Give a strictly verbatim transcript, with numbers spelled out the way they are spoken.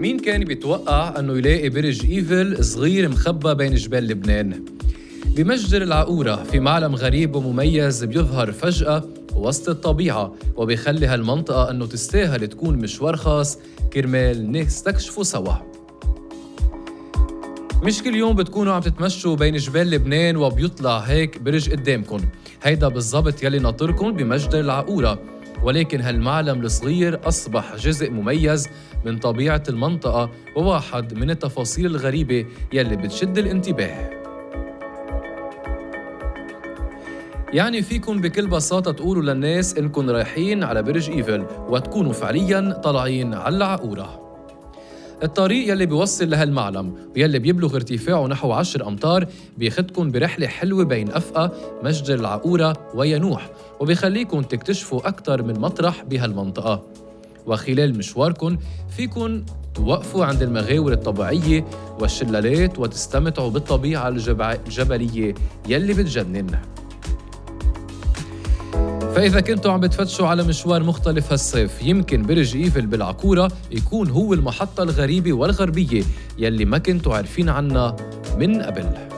مين كان بيتوقع أنه يلاقي برج إيفل صغير مخبى بين جبال لبنان؟ بمجزر العقورة في معلم غريب ومميز بيظهر فجأة وسط الطبيعة وبيخلي هالمنطقة أنه تستاهل تكون مشوار خاص كرمال نستكشفه سوا. مش كل يوم بتكونوا عم تتمشوا بين جبال لبنان وبيطلع هيك برج قدامكن، هيدا بالضبط يلي ناطركن بمجزر العقورة، ولكن هالمعلم الصغير أصبح جزء مميز من طبيعة المنطقة وواحد من التفاصيل الغريبة يلي بتشد الانتباه. يعني فيكن بكل بساطة تقولوا للناس إنكن رايحين على برج إيفل وتكونوا فعلياً طالعين على العقورة. الطريق يلي بيوصل لهالمعلم ويلي بيبلغ ارتفاعه نحو عشر أمتار بياخدكن برحلة حلوة بين أفقى مجزر العقورة وينوح، وبيخليكن تكتشفوا أكثر من مطرح بهالمنطقة. وخلال مشواركن فيكن توقفوا عند المغاور الطبيعية والشلالات وتستمتعوا بالطبيعة الجبلية يلي بتجنن. فإذا كنتوا عم بتفتشوا على مشوار مختلف هالصيف، يمكن برج إيفل بالعقورة يكون هو المحطة الغريبة والغربية يلي ما كنتوا عارفين عنها من قبل.